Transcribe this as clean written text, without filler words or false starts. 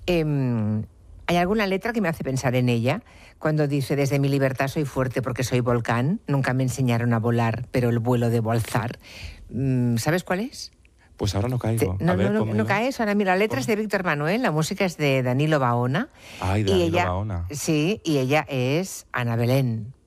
Hay alguna letra que me hace pensar en ella, cuando dice: desde mi libertad soy fuerte porque soy volcán, nunca me enseñaron a volar, pero el vuelo debo alzar. ¿Sabes cuál es? Pues ahora no caigo. No, A ver, no caes. Ahora mira, la letra es de Víctor Manuel, la música es de Danilo Baona. Ay, Y Danilo ella, Baona. sí, y ella es Ana Belén.